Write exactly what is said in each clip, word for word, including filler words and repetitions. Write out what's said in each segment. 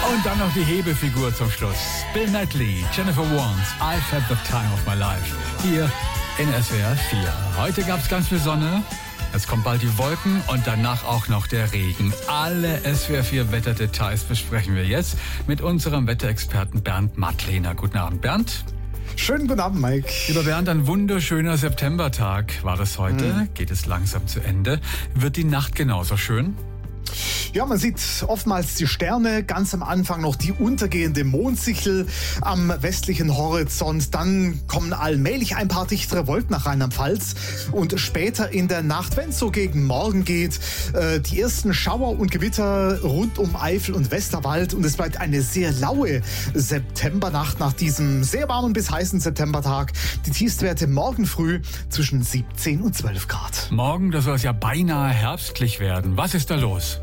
Und dann noch die Hebefigur zum Schluss. Bill Medley, Jennifer Warnes, I've had the time of my life. Hier in S W R vier. Heute gab es ganz viel Sonne. Jetzt kommt bald die Wolken und danach auch noch der Regen. Alle S W R vier Wetterdetails besprechen wir jetzt mit unserem Wetterexperten Bernd Mattlehner. Guten Abend, Bernd. Schönen guten Abend, Mike. Lieber Bernd, ein wunderschöner Septembertag war das heute. Mhm. Geht es langsam zu Ende. Wird die Nacht genauso schön? Ja, man sieht oftmals die Sterne, ganz am Anfang noch die untergehende Mondsichel am westlichen Horizont. Dann kommen allmählich ein paar dichtere Wolken nach Rheinland-Pfalz. Und später in der Nacht, wenn es so gegen Morgen geht, äh, die ersten Schauer und Gewitter rund um Eifel und Westerwald. Und es bleibt eine sehr laue Septembernacht nach diesem sehr warmen bis heißen Septembertag. Die Tiefstwerte morgen früh zwischen siebzehn und zwölf Grad. Morgen, da soll es ja beinahe herbstlich werden. Was ist da los?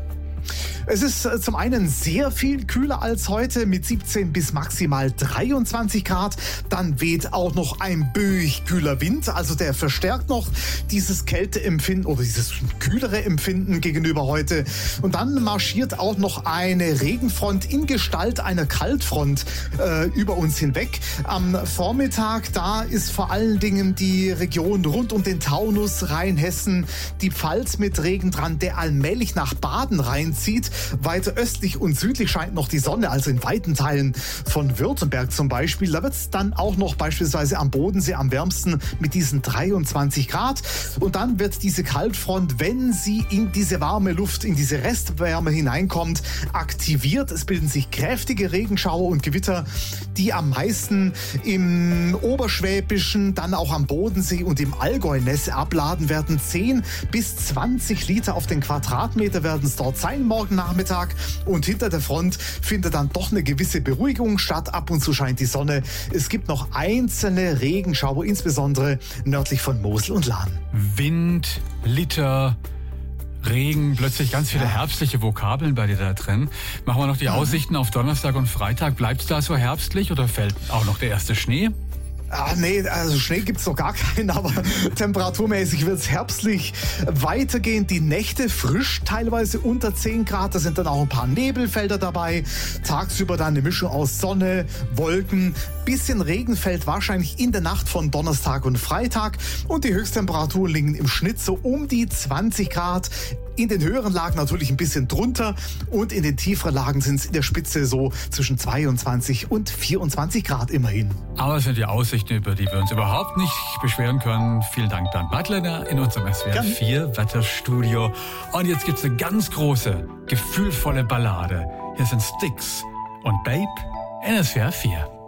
Es ist zum einen sehr viel kühler als heute mit siebzehn bis maximal dreiundzwanzig Grad. Dann weht auch noch ein böig kühler Wind, also der verstärkt noch dieses Kälteempfinden oder dieses kühlere Empfinden gegenüber heute. Und dann marschiert auch noch eine Regenfront in Gestalt einer Kaltfront äh, über uns hinweg. Am Vormittag, da ist vor allen Dingen die Region rund um den Taunus, Rheinhessen, die Pfalz mit Regen dran, der allmählich nach Baden reinzieht. Weiter östlich und südlich scheint noch die Sonne, also in weiten Teilen von Württemberg zum Beispiel. Da wird es dann auch noch beispielsweise am Bodensee am wärmsten mit diesen dreiundzwanzig Grad. Und dann wird diese Kaltfront, wenn sie in diese warme Luft, in diese Restwärme hineinkommt, aktiviert. Es bilden sich kräftige Regenschauer und Gewitter, die am meisten im Oberschwäbischen, dann auch am Bodensee und im Allgäu Nässe abladen werden. zehn bis zwanzig Liter auf den Quadratmeter werden es dort sein morgen Nachmittag, und hinter der Front findet dann doch eine gewisse Beruhigung statt. Ab und zu scheint die Sonne. Es gibt noch einzelne Regenschauer, insbesondere nördlich von Mosel und Lahn. Wind, Liter, Regen, plötzlich ganz viele ja. herbstliche Vokabeln bei dir da drin. Machen wir noch die Aussichten auf Donnerstag und Freitag. Bleibt es da so herbstlich oder fällt auch noch der erste Schnee? Ah, nee, also Schnee gibt's noch gar keinen, aber temperaturmäßig wird's herbstlich weitergehen. Die Nächte frisch, teilweise unter zehn Grad. Da sind dann auch ein paar Nebelfelder dabei. Tagsüber dann eine Mischung aus Sonne, Wolken. Bisschen Regen fällt wahrscheinlich in der Nacht von Donnerstag und Freitag. Und die Höchsttemperaturen liegen im Schnitt so um die zwanzig Grad. In den höheren Lagen natürlich ein bisschen drunter, und in den tieferen Lagen sind es in der Spitze so zwischen zweiundzwanzig und vierundzwanzig Grad immerhin. Aber es sind die Aussichten, über die wir uns überhaupt nicht beschweren können. Vielen Dank, Bernd Mattlehner, in unserem S W R vier Wetterstudio. Und jetzt gibt's eine ganz große, gefühlvolle Ballade. Hier sind Styx und Babe in S W R vier.